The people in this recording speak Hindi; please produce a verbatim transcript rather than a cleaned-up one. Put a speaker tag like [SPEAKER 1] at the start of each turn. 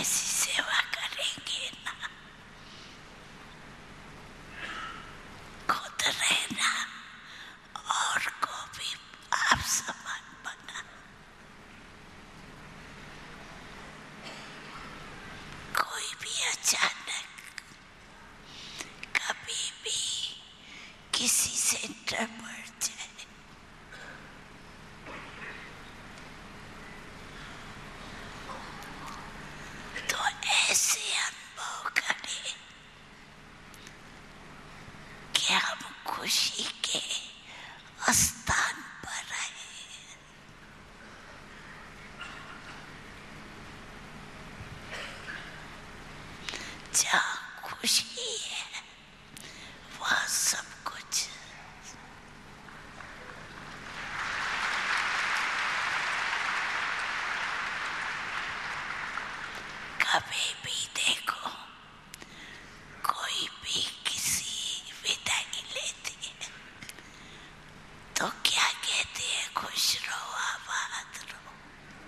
[SPEAKER 1] ऐसी सेवा करेंगे ना, खुद रहना और को भी आप समान बना। कोई भी अचानक कभी भी किसी से डर पड़ जाए तो ऐसे अनुभव करें कि हम खुशी के स्थान पर हैं। जहाँ खुशी है वहाँ सब कुछ। कभी भी